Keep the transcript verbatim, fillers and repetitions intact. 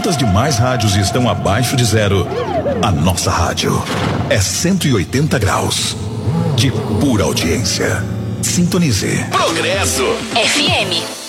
Enquanto as demais rádios estão abaixo de zero, a nossa rádio é cento e oitenta graus de pura audiência. Sintonize. Progresso F M.